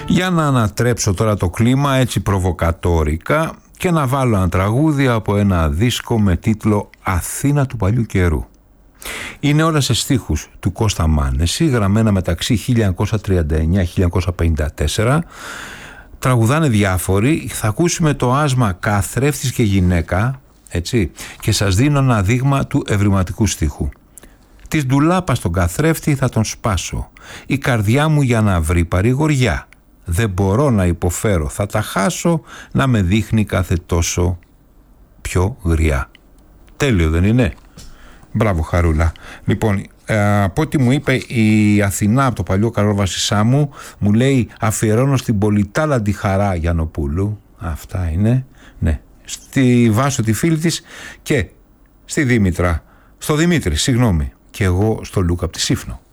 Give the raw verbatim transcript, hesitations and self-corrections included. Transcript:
Για να ανατρέψω τώρα το κλίμα έτσι προβοκατόρικα και να βάλω ένα τραγούδι από ένα δίσκο με τίτλο «Αθήνα του παλιού καιρού». Είναι όλα σε στίχους του Κώστα Μάνεση, γραμμένα μεταξύ χίλια εννιακόσια τριάντα εννιά και χίλια εννιακόσια πενήντα τέσσερα. Τραγουδάνε διάφοροι, θα ακούσουμε το άσμα «Καθρέφτης και γυναίκα», έτσι, και σας δίνω ένα δείγμα του ευρηματικού στίχου. «Της ντουλάπας τον καθρέφτη θα τον σπάσω, η καρδιά μου για να βρει παρηγοριά. Δεν μπορώ να υποφέρω, θα τα χάσω, να με δείχνει κάθε τόσο πιο γριά». Τέλειο δεν είναι? Μπράβο Χαρούλα. Λοιπόν, ε, από ό,τι μου είπε η Αθηνά από το παλιό καλό Βασισά μου, μου λέει αφιερώνω στην πολυτάλαντη Χαρά Γιαννοπούλου. Αυτά είναι, ναι. Στη Βάσο τη φίλη της και στη Δήμητρα, στο Δημήτρη, συγγνώμη, και εγώ στο Λούκα από τη Σύφνο.